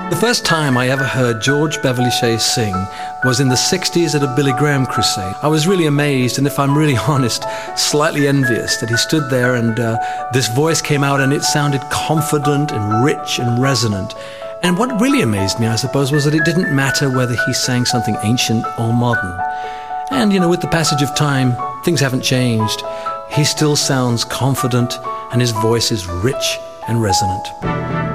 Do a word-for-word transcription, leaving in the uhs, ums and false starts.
The first time I ever heard George Beverly Shea sing was in the sixties at a Billy Graham crusade. I was really amazed, and if I'm really honest, slightly envious that he stood there and uh, this voice came out and it sounded confident and rich and resonant. And what really amazed me, I suppose, was that it didn't matter whether he sang something ancient or modern. And, you know, with the passage of time, things haven't changed. He still sounds confident and his voice is rich and resonant.